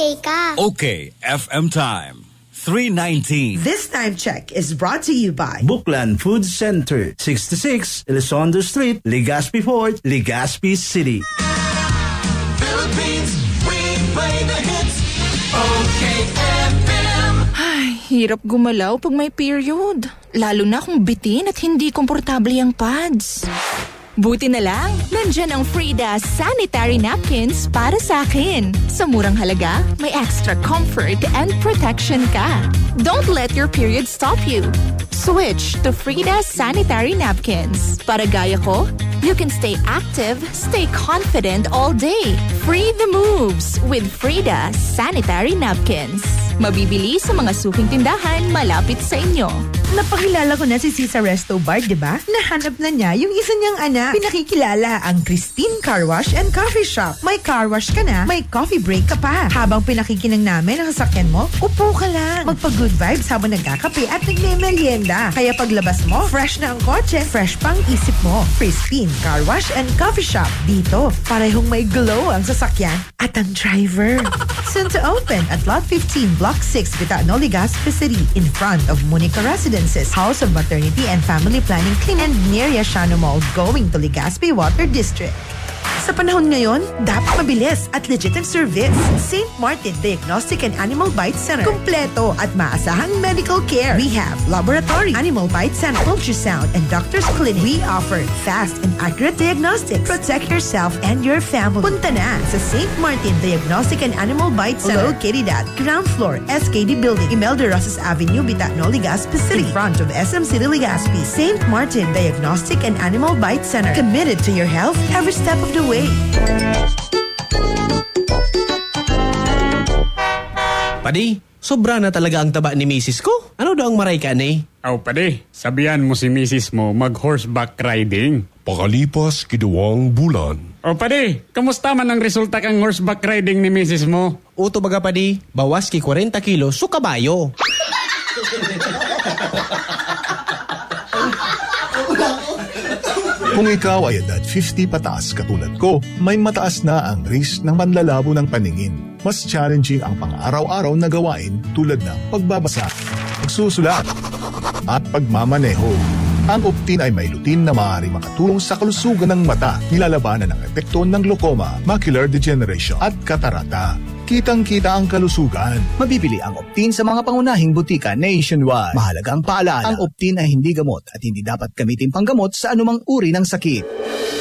okay ka. Okay, FM time. 3:19. This time check is brought to you by Bookland Food Center, 66 Elizondo Street, Legazpi Port, Legazpi City. Philippines, we play the hits. Okay, FM. Ay, hirap gumalaw pag may period. Lalo na kung bitin at hindi komportable ang pads. Buti na lang, nandyan ang Frida sanitary napkins para sa akin. Sa murang halaga, may extra comfort and protection ka. Don't let your period stop you. Switch to Frida sanitary napkins. Para gaya ko, you can stay active, stay confident all day. Free the moves with Frida sanitary napkins. Mabibili sa mga suking tindahan malapit sa inyo. Napakilala ko na si Cesar Resto Bar, di ba? Nahanap na niya yung isa niyang anak. Pinakikilala ang Christine Car Wash and Coffee Shop. May car wash ka na, may coffee break ka pa. Habang pinakikinang namin ang sasakyan mo, upo ka lang. Magpa-good vibes habang nagkakape at nagme-merienda. Kaya paglabas mo, fresh na ang kotse, fresh pang isip mo. Christine Car Wash and Coffee Shop. Dito, parehong may glow ang sasakyan at ang driver. Soon to open at Lot 15, Block 6, Vitano, Legazpi City, in front of Monica Residences, House of Maternity and Family Planning Clinic, and near Yashano Mall, going to Legazpi Water District. Sa panahon ngayon, dapat mabilis at legit ang service. St. Martin Diagnostic and Animal Bite Center. Kumpleto at maasahang medical care. We have laboratory, animal bite center, ultrasound, and doctor's clinic. We offer fast and accurate diagnostics. Protect yourself and your family. Punta na sa St. Martin Diagnostic and Animal Bite Center. Located at ground floor, SKD Building, Imelda Rosas Avenue, Bitano, Legazpi City. In front of SM City, Legazpi. St. Martin Diagnostic and Animal Bite Center. Committed to your health every step of the way. Padi, sobra na talaga ang taba ni misis ko. Ano daw ang maray ka ni? Aw, padi, sabihan mo si misis mo mag-horseback riding. Pakalipas kiduwang bulan. O padi, kamusta man ang resulta kang horseback riding ni misis mo? Uto baga padi, bawas ki 40 kilo so kabayo. Kung ikaw ay edad 50 pataas katulad ko, may mataas na ang risk ng panlalabo ng paningin. Mas challenging ang pang-araw-araw na gawain tulad ng pagbabasa, pagsusulat, at pagmamaneho. Ang Optin ay may lutin na maaari makatulong sa kalusugan ng mata, nilalabanan ang epekto ng glaucoma, macular degeneration at katarata. Kitang-kita ang kalusugan. Mabibili ang Optin sa mga pangunahing butika nationwide. Mahalagang paalala, ang Optin ay hindi gamot at hindi dapat gamitin panggamot sa anumang uri ng sakit.